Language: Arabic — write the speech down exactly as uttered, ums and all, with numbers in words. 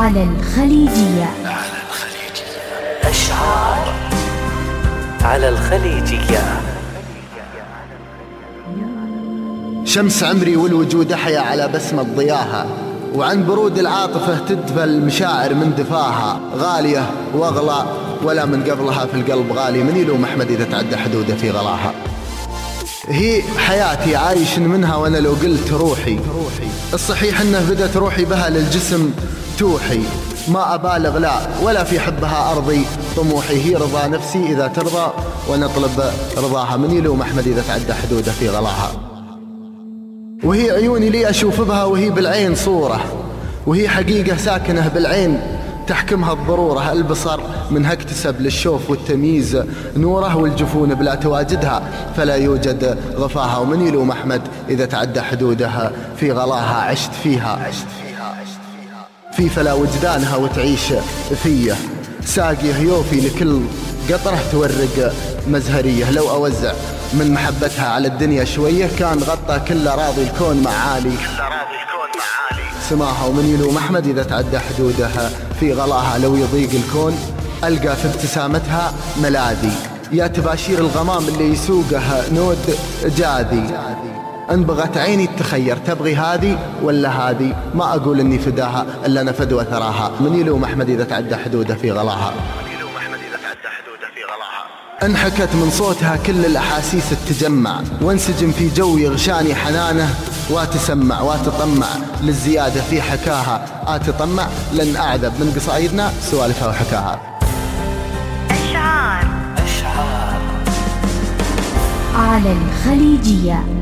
على الخليجية. على الخليجية أشعار على الخليجية. شمس عمري والوجود أحيا على بسمة ضياها، وعن برود العاطفة تدفى المشاعر من دفاها. غالية واغلى ولا من قبلها في القلب غالي، من يلوم أحمد إذا تعدى حدوده في غلاها. هي حياتي عايش منها وأنا لو قلت روحي، الصحيح أنه بدت روحي بها للجسم توحي. ما أبالغ لا ولا في حبها أرضي طموحي، هي رضا نفسي إذا ترضى ونطلب رضاها، من يلوم أحمد إذا تعدى حدوده في غلاها. وهي عيوني لي أشوف بها وهي بالعين صورة، وهي حقيقة ساكنة بالعين تحكمها الضرورة. البصر منها اكتسب للشوف والتمييز نوره، والجفون بلا تواجدها فلا يوجد غفاها. ومن يلوم أحمد إذا تعدى حدودها في غلاها. عشت فيها في فلا وجدانها وتعيش فيه، ساقيه يوفي لكل قطرة تورق مزهرية. لو أوزع من محبتها على الدنيا شوية كان غطى كل راضي الكون معالي سماها. ومن يلوم أحمد إذا تعدى حدودها في غلاها. لو يضيق الكون ألقى في ابتسامتها ملاذي، يا تباشير الغمام اللي يسوقها نود جاذي. إن بغت عيني تخير تبغي هذه ولا هذه، ما أقول إني فداها إلا أنا فدوى ثراها. من يلوم أحمد إذا تعدى حدوده في غلاها. انحكت من صوتها كل الأحاسيس التجمع، وانسجم في جو يغشاني حنانه واتسمع واتطمع للزيادة في حكاها. آتطمع لن أعذب من قصايدنا سوالفها وحكاها. أشعار أشعار على الخليجية.